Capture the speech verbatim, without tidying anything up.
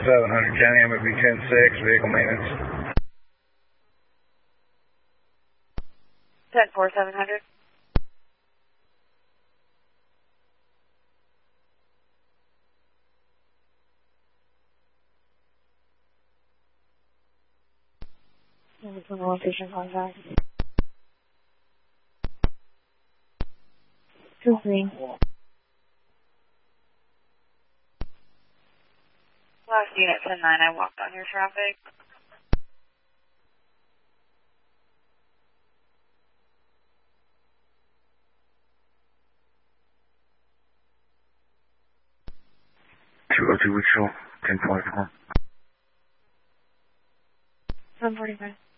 seven hundred, County M would be ten six, vehicle maintenance. ten four, seven hundred. Location contact. Two three. Last unit ten nine, I walked on your traffic. two oh two Weeks Show, ten forty-four. seven forty-five.